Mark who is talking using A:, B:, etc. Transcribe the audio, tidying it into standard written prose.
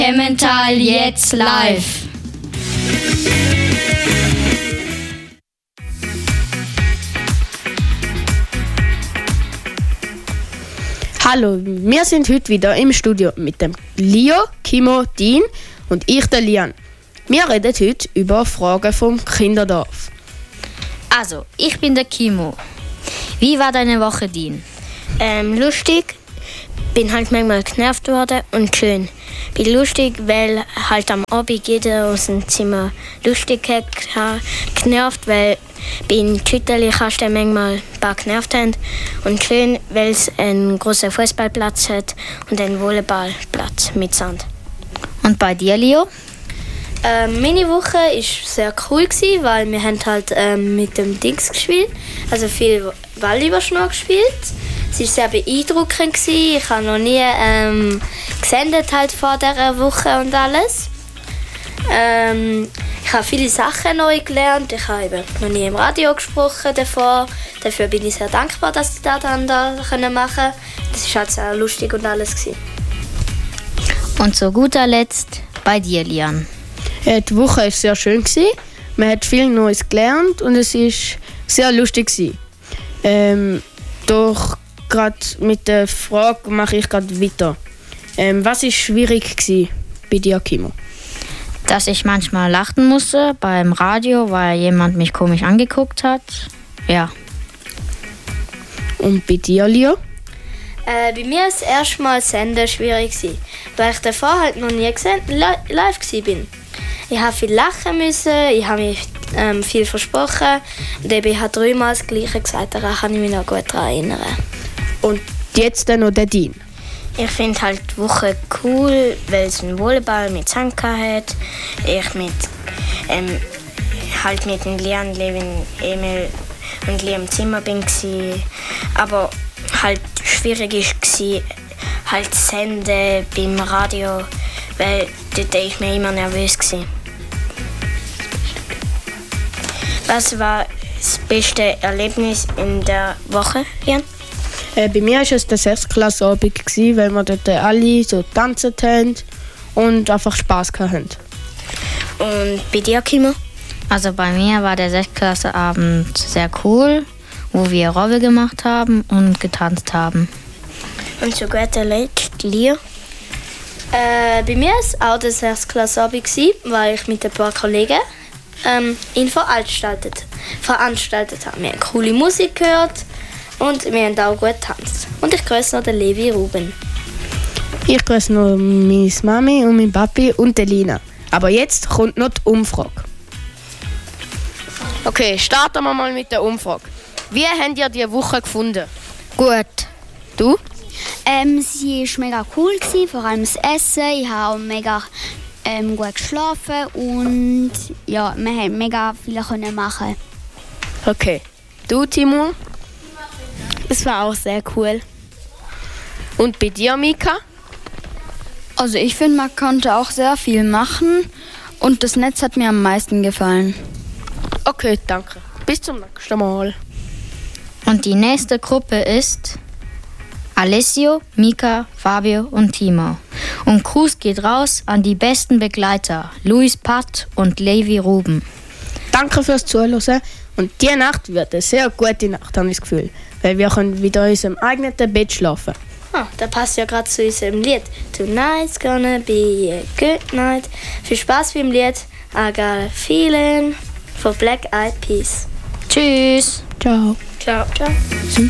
A: Emmental jetzt live.
B: Hallo, wir sind heute wieder im Studio mit dem Leo, Kimo, Dean und ich, der Lian. Wir reden heute über Fragen vom Kinderdorf.
A: Also, ich bin der Kimo. Wie war deine Woche, Dean?
C: Lustig. Bin halt manchmal genervt worden und schön. Bin lustig, weil halt am Abend jeder aus dem Zimmer lustig hat, genervt, weil bin Schütterli kannst du manchmal ein paar genervt haben. Und schön, weil es einen großen Fußballplatz hat und einen Volleyballplatz mit Sand.
A: Und bei dir, Leo?
D: Meine Woche war sehr cool, weil wir haben halt mit dem Dings gespielt, also viel Ball über Schnur gespielt. Es war sehr beeindruckend. Ich habe noch nie gesendet halt vor dieser Woche und alles. Ich habe viele Sachen neu gelernt. Ich habe eben noch nie im Radio gesprochen davor. Dafür bin ich sehr dankbar, dass ich das dann da machen konnte. Das war halt sehr lustig und alles.
A: Und zu guter Letzt bei dir, Lian.
B: Die Woche war sehr schön. Man hat viel Neues gelernt und es war sehr lustig. Doch gerade mit der Frage mache ich gerade weiter. Was war schwierig bei dir, Kimo?
A: Dass ich manchmal lachen musste beim Radio, weil jemand mich komisch angeguckt hat. Ja.
B: Und bei dir, Leo?
D: Bei mir war das erste Mal Senden schwierig, weil ich davor halt noch nie live war. Ich habe viel lachen müssen, ich habe mich viel versprochen und ich habe 3-mal das Gleiche gesagt, daran kann ich mich noch gut daran erinnern.
B: Und jetzt dann noch der Dean?
C: Ich finde halt die Woche cool, weil es einen Volleyball mit Sand hat. Ich mit dem Lian, Levin, Emil und Liam im Zimmer bin. Aber halt schwierig war halt Senden beim Radio, weil dort war ich mir immer nervös. Was war das beste Erlebnis in der Woche, Lian?
B: Bei mir war es der 6. Klassenabend, weil wir dort alle so getanzt haben und einfach Spass hatten.
C: Und bei dir, Kimo?
A: Also bei mir war der 6. Klassenabend sehr cool, wo wir Robbe gemacht haben und getanzt haben.
C: Und zu guter Letzt, Leo?
D: Bei mir war es auch der 6. Klassenabend, weil ich mit ein paar Kollegen ihn veranstaltet habe. Wir haben coole Musik gehört und wir haben auch gut getanzt. Und ich grüße noch den Levi Ruben.
B: Ich grüße noch meine Mami und mein Papi und die Lina. Aber jetzt kommt noch die Umfrage. Okay, starten wir mal mit der Umfrage. Wie habt ihr diese Woche gefunden?
A: Gut.
B: Du?
E: Sie war mega cool, vor allem das Essen. Ich habe auch mega gut geschlafen und ja, wir konnten mega viel machen.
B: Okay. Du, Timur?
E: Es war auch sehr cool.
B: Und bei dir, Mika?
F: Also ich finde, man konnte auch sehr viel machen und das Netz hat mir am meisten gefallen.
B: Okay, danke. Bis zum nächsten Mal.
A: Und die nächste Gruppe ist Alessio, Mika, Fabio und Timo. Und Gruß geht raus an die besten Begleiter, Luis Patt und Levi Ruben.
B: Danke fürs Zuhören. Und die Nacht wird eine sehr gute Nacht, habe ich das Gefühl. Weil wir können wieder in unserem eigenen Bett schlafen.
D: Da passt ja gerade zu unserem Lied. Tonight's gonna be a good night. Viel Spaß beim Lied. I got a feeling for Black Eyed Peas.
A: Tschüss.
B: Ciao.
D: Ciao. Ciao.